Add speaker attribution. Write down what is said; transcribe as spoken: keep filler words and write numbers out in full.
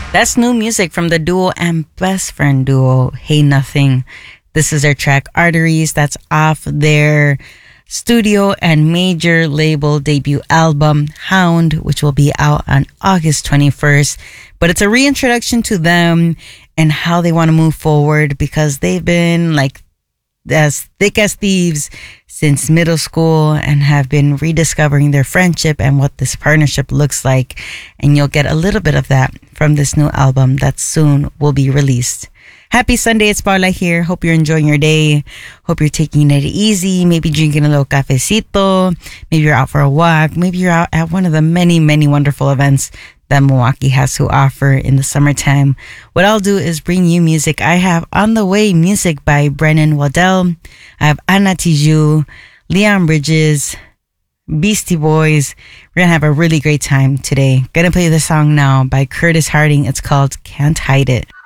Speaker 1: That's new music from the duo and best friend duo, Hey Nothing. This is their track Arteries. That's off their studio and major label debut album, Hound, which will be out on August twenty-first. But it's a reintroduction to them and how they want to move forward, because they've been like as thick as thieves since middle school and have been rediscovering their friendship and what this partnership looks like. And you'll get a little bit of that from this new album that soon will be released. Happy Sunday, it's Paula here. Hope you're enjoying your day. Hope you're taking it easy. Maybe drinking a little cafecito. Maybe you're out for a walk. Maybe you're out at one of the many, many wonderful events that Milwaukee has to offer in the summertime. What I'll do is bring you music. I have On the Way music by Brennan Waddell. I have Anna Tijoux, Leon Bridges, Beastie Boys. We're gonna have a really great time today. Gonna play the song now by Curtis Harding. It's called Can't Hide It.